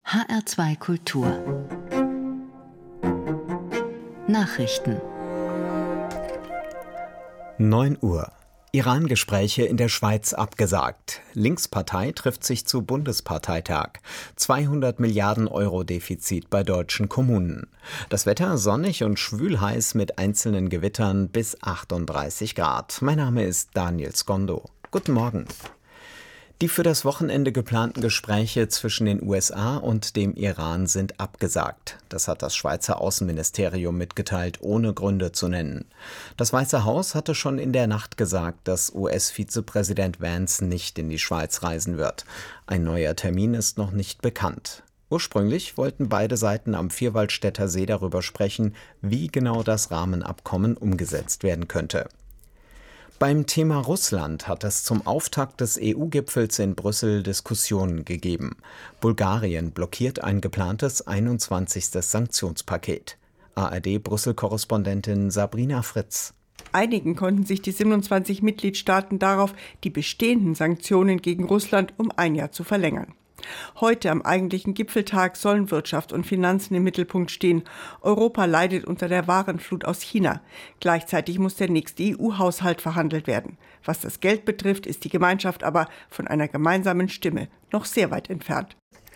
HR2 Kultur Nachrichten 9 Uhr. Iran-Gespräche in der Schweiz abgesagt. Linkspartei trifft sich zu Bundesparteitag. 200 Milliarden Euro Defizit bei deutschen Kommunen. Das Wetter sonnig und schwülheiß mit einzelnen Gewittern bis 38 Grad. Mein Name ist Daniel Skondo. Guten Morgen. Die für das Wochenende geplanten Gespräche zwischen den USA und dem Iran sind abgesagt. Das hat das Schweizer Außenministerium mitgeteilt, ohne Gründe zu nennen. Das Weiße Haus hatte schon in der Nacht gesagt, dass US-Vizepräsident Vance nicht in die Schweiz reisen wird. Ein neuer Termin ist noch nicht bekannt. Ursprünglich wollten beide Seiten am Vierwaldstätter See darüber sprechen, wie genau das Rahmenabkommen umgesetzt werden könnte. Beim Thema Russland hat es zum Auftakt des EU-Gipfels in Brüssel Diskussionen gegeben. Bulgarien blockiert ein geplantes 21. Sanktionspaket. ARD-Brüssel-Korrespondentin Sabrina Fritz. Einigen konnten sich die 27 Mitgliedstaaten darauf, die bestehenden Sanktionen gegen Russland um ein Jahr zu verlängern. Heute am eigentlichen Gipfeltag sollen Wirtschaft und Finanzen im Mittelpunkt stehen. Europa leidet unter der Warenflut aus China. Gleichzeitig muss der nächste EU-Haushalt verhandelt werden. Was das Geld betrifft, ist die Gemeinschaft aber von einer gemeinsamen Stimme noch sehr weit entfernt.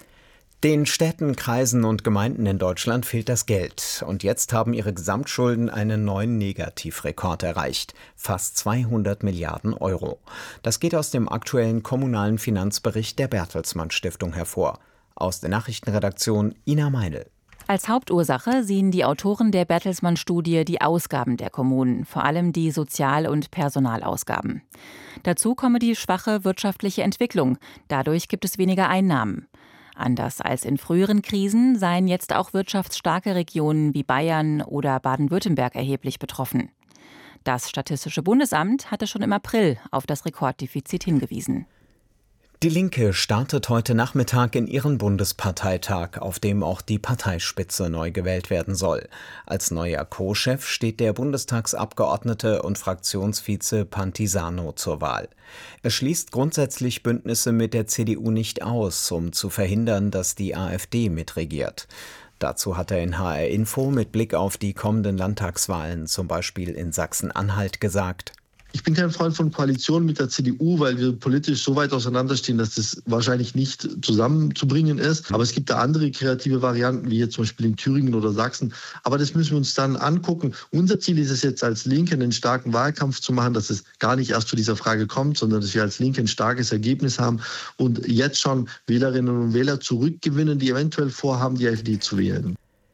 Den Städten, Kreisen und Gemeinden in Deutschland fehlt das Geld. Und jetzt haben ihre Gesamtschulden einen neuen Negativrekord erreicht. Fast 200 Milliarden Euro. Das geht aus dem aktuellen kommunalen Finanzbericht der Bertelsmann Stiftung hervor. Aus der Nachrichtenredaktion Ina Meinl. Als Hauptursache sehen die Autoren der Bertelsmann-Studie die Ausgaben der Kommunen, vor allem die Sozial- und Personalausgaben. Dazu komme die schwache wirtschaftliche Entwicklung. Dadurch gibt es weniger Einnahmen. Anders als in früheren Krisen seien jetzt auch wirtschaftsstarke Regionen wie Bayern oder Baden-Württemberg erheblich betroffen. Das Statistische Bundesamt hatte schon im April auf das Rekorddefizit hingewiesen. Die Linke startet heute Nachmittag in ihren Bundesparteitag, auf dem auch die Parteispitze neu gewählt werden soll. Als neuer Co-Chef steht der Bundestagsabgeordnete und Fraktionsvize Pantisano zur Wahl. Er schließt grundsätzlich Bündnisse mit der CDU nicht aus, um zu verhindern, dass die AfD mitregiert. Dazu hat er in HR Info mit Blick auf die kommenden Landtagswahlen, zum Beispiel in Sachsen-Anhalt, gesagt: Ich bin kein Freund von Koalitionen mit der CDU, weil wir politisch so weit auseinanderstehen, dass das wahrscheinlich nicht zusammenzubringen ist. Aber es gibt da andere kreative Varianten, wie jetzt zum Beispiel in Thüringen oder Sachsen. Aber das müssen wir uns dann angucken. Unser Ziel ist es jetzt als Linke, einen starken Wahlkampf zu machen, dass es gar nicht erst zu dieser Frage kommt, sondern dass wir als Linke ein starkes Ergebnis haben und jetzt schon Wählerinnen und Wähler zurückgewinnen, die eventuell vorhaben, die AfD zu wählen.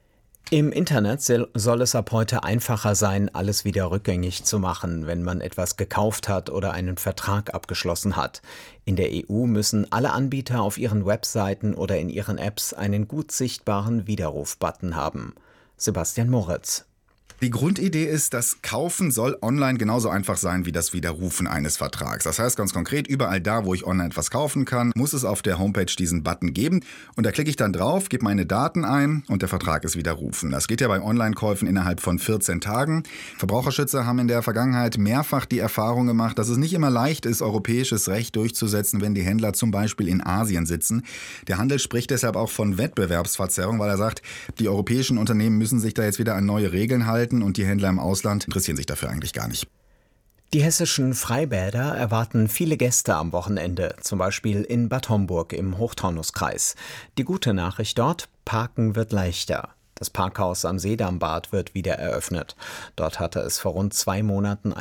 Im Internet soll es ab heute einfacher sein, alles wieder rückgängig zu machen, wenn man etwas gekauft hat oder einen Vertrag abgeschlossen hat. In der EU müssen alle Anbieter auf ihren Webseiten oder in ihren Apps einen gut sichtbaren Widerruf-Button haben. Sebastian Moritz. Die Grundidee ist, das Kaufen soll online genauso einfach sein wie das Widerrufen eines Vertrags. Das heißt ganz konkret, überall da, wo ich online etwas kaufen kann, muss es auf der Homepage diesen Button geben. Und da klicke ich dann drauf, gebe meine Daten ein und der Vertrag ist widerrufen. Das geht ja bei Online-Käufen innerhalb von 14 Tagen. Verbraucherschützer haben in der Vergangenheit mehrfach die Erfahrung gemacht, dass es nicht immer leicht ist, europäisches Recht durchzusetzen, wenn die Händler zum Beispiel in Asien sitzen. Der Handel spricht deshalb auch von Wettbewerbsverzerrung, weil er sagt, die europäischen Unternehmen müssen sich da jetzt wieder an neue Regeln halten. Und die Händler im Ausland interessieren sich dafür eigentlich gar nicht. Die hessischen Freibäder erwarten viele Gäste am Wochenende, zum Beispiel in Bad Homburg im Hochtaunuskreis. Die gute Nachricht dort: Parken wird leichter. Das Parkhaus am Seedambad wird wieder eröffnet. Dort hatte es vor rund 2 Monaten